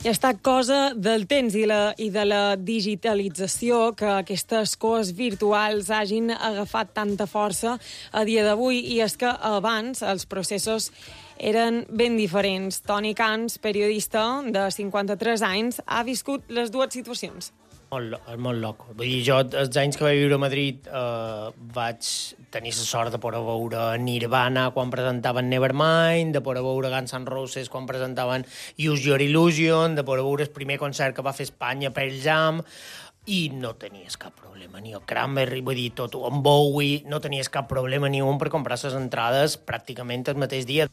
I ha estat cosa del temps i de la digitalització que aquestes coes virtuals hagin agafat tanta força a dia d'avui, i és que abans els processos eren ben diferents. Toni Camps, periodista de 53 anys, ha viscut les dues situacions. Molt loco. Vull dir, jo, els anys que vaig viure a Madrid, vaig tenir la sort de poder veure Nirvana quan presentaven Nevermind, de poder veure Guns N' Roses quan presentaven Use Your Illusion, de poder veure el primer concert que va fer Espanya per el Jam, i no tenies cap problema, ni el Cranberry, vull dir, tot, en Bowie, no tenies cap problema ni un per comprar les entrades pràcticament el mateix dia.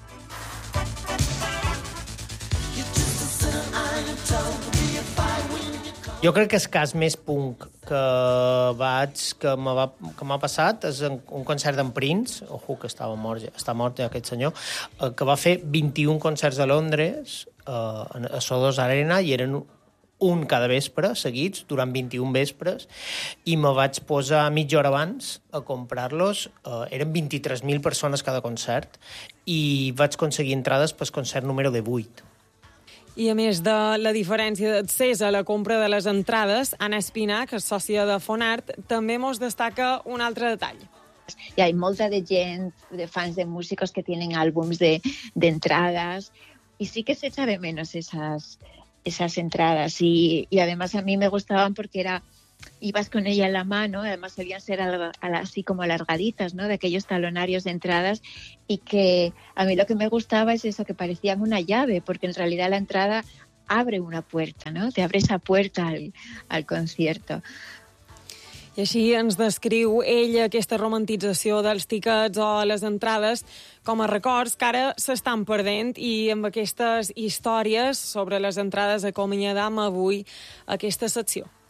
Jo crec que el cas més punk que m'ha passat és un concert d'en Prince, que està mort ja aquest senyor, que va fer 21 concerts a Londres, a Sodos Arena, i eren un cada vespre, seguits, durant 21 vespres, i me vaig posar mitja hora abans a comprar-los. Eren 23.000 persones cada concert, i vaig aconseguir entrades pel concert número 18. I a més de la diferència d'accés a la compra de les entrades, Anna Espina, que és sòcia de Fonart, també mos destaca un altre detall. Y hay molta de gent, de fans de músicos que tienen álbums de entradas, y sí que se echa de menos esas entradas, y además a mí me gustaban porque ibas con ella en la mano, además solían ser así como alargaditas, ¿no? De aquellos talonarios de entradas, y que a mí lo que me gustaba es eso, que parecían una llave, porque en realidad la entrada abre una puerta, ¿no? Te abre esa puerta al concierto. I així ens descriu ella aquesta romantització dels tiquets o les entrades com a records que ara s'estan perdent, i amb aquestes històries sobre les entrades acomiadam avui aquesta secció.